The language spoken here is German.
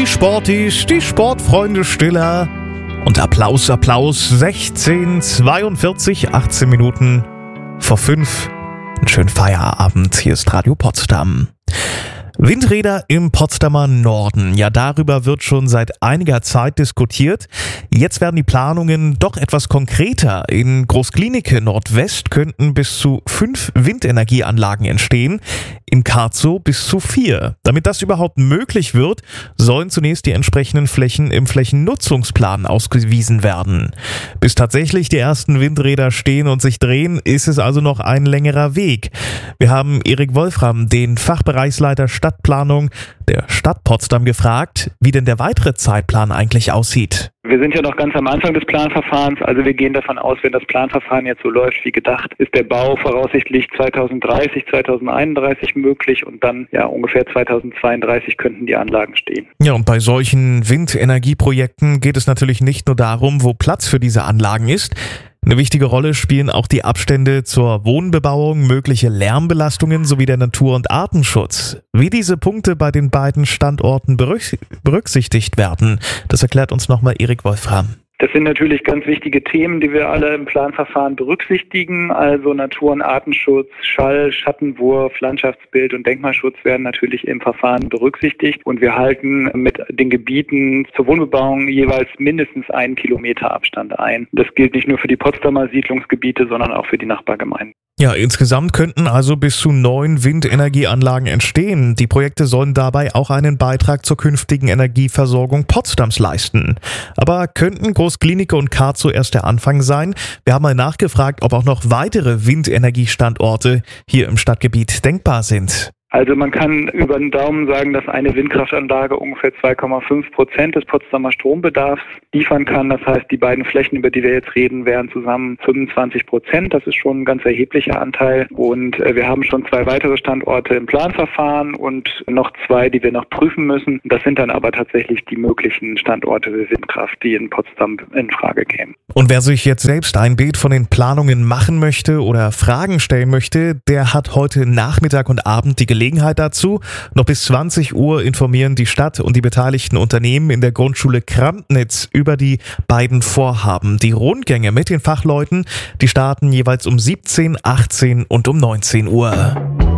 Die Sportis, die Sportfreunde Stiller. Und Applaus, 16:42, 18 Minuten vor 5. Einen schönen Feierabend, hier ist Radio Potsdam. Windräder im Potsdamer Norden. Ja, darüber wird schon seit einiger Zeit diskutiert. Jetzt werden die Planungen doch etwas konkreter. In Großklinike Nordwest könnten bis zu 5 Windenergieanlagen entstehen, in Karzow bis zu 4. Damit das überhaupt möglich wird, sollen zunächst die entsprechenden Flächen im Flächennutzungsplan ausgewiesen werden. Bis tatsächlich die ersten Windräder stehen und sich drehen, ist es also noch ein längerer Weg. Wir haben Erik Wolfram, den Fachbereichsleiter Stadtplanung der Stadt Potsdam, gefragt, wie denn der weitere Zeitplan eigentlich aussieht. Wir sind ja noch ganz am Anfang des Planverfahrens, also wir gehen davon aus, wenn das Planverfahren jetzt so läuft wie gedacht, ist der Bau voraussichtlich 2030, 2031 möglich und dann ungefähr 2032 könnten die Anlagen stehen. Ja, und bei solchen Windenergieprojekten geht es natürlich nicht nur darum, wo Platz für diese Anlagen ist. Eine wichtige Rolle spielen auch die Abstände zur Wohnbebauung, mögliche Lärmbelastungen sowie der Natur- und Artenschutz. Wie diese Punkte bei den beiden Standorten berücksichtigt werden, das erklärt uns nochmal Erik Wolfram. Das sind natürlich ganz wichtige Themen, die wir alle im Planverfahren berücksichtigen. Also Natur- und Artenschutz, Schall-, Schattenwurf, Landschaftsbild und Denkmalschutz werden natürlich im Verfahren berücksichtigt. Und wir halten mit den Gebieten zur Wohnbebauung jeweils mindestens 1 Kilometer Abstand ein. Das gilt nicht nur für die Potsdamer Siedlungsgebiete, sondern auch für die Nachbargemeinden. Ja, insgesamt könnten also bis zu 9 Windenergieanlagen entstehen. Die Projekte sollen dabei auch einen Beitrag zur künftigen Energieversorgung Potsdams leisten. Aber könnten Großklinike und Karzow erst der Anfang sein? Wir haben mal nachgefragt, ob auch noch weitere Windenergiestandorte hier im Stadtgebiet denkbar sind. Also man kann über den Daumen sagen, dass eine Windkraftanlage ungefähr 2,5% des Potsdamer Strombedarfs liefern kann. Das heißt, die beiden Flächen, über die wir jetzt reden, wären zusammen 25%. Das ist schon ein ganz erheblicher Anteil. Und wir haben schon 2 weitere Standorte im Planverfahren und noch 2, die wir noch prüfen müssen. Das sind dann aber tatsächlich die möglichen Standorte für Windkraft, die in Potsdam in Frage kämen. Und wer sich jetzt selbst ein Bild von den Planungen machen möchte oder Fragen stellen möchte, der hat heute Nachmittag und Abend die Gelegenheit dazu. Noch bis 20 Uhr informieren die Stadt und die beteiligten Unternehmen in der Grundschule Krampnitz über die beiden Vorhaben. Die Rundgänge mit den Fachleuten, die starten jeweils um 17, 18 und um 19 Uhr.